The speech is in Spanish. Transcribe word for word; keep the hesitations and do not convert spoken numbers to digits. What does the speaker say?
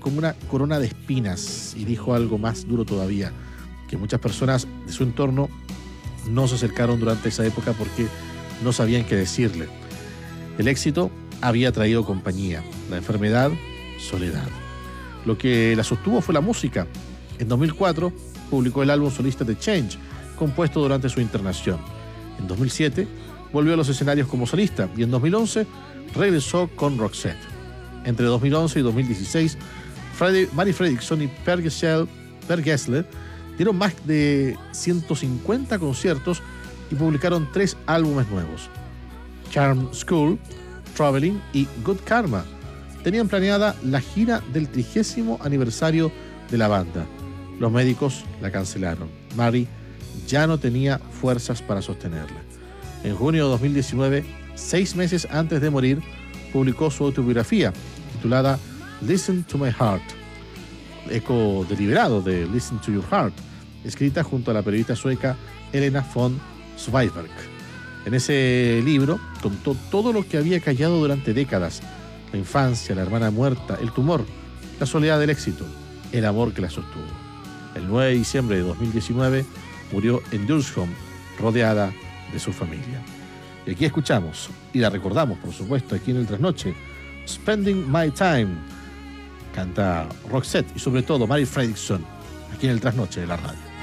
como una corona de espinas, y dijo algo más duro todavía, que muchas personas de su entorno no se acercaron durante esa época porque no sabían qué decirle. El éxito había traído compañía, la enfermedad, soledad. Lo que la sostuvo fue la música. En dos mil cuatro publicó el álbum solista The Change, compuesto durante su internación. En dos mil siete volvió a los escenarios como solista y en dos mil once regresó con Roxette. Entre dos mil once y dos mil dieciséis, Freddie, Mary Fredriksson y Per Gessle, Per Gessle dieron más de ciento cincuenta conciertos y publicaron tres álbumes nuevos. Charm School, Traveling y Good Karma tenían planeada la gira del trigésimo aniversario de la banda. Los médicos la cancelaron. Mary ya no tenía fuerzas para sostenerla. En junio de dos mil diecinueve, seis meses antes de morir, publicó su autobiografía titulada Listen to My Heart, eco deliberado de Listen to Your Heart, escrita junto a la periodista sueca Helena von Zweigbergk. En ese libro contó todo lo que había callado durante décadas: la infancia, la hermana muerta, el tumor, la soledad del éxito, el amor que la sostuvo. El nueve de diciembre de dos mil diecinueve murió en Djursholm, rodeada de su familia. Y aquí escuchamos, y la recordamos, por supuesto, aquí en el Trasnoche, Spending My Time, canta Roxette y sobre todo Mary Fredriksson, aquí en el Trasnoche de la radio.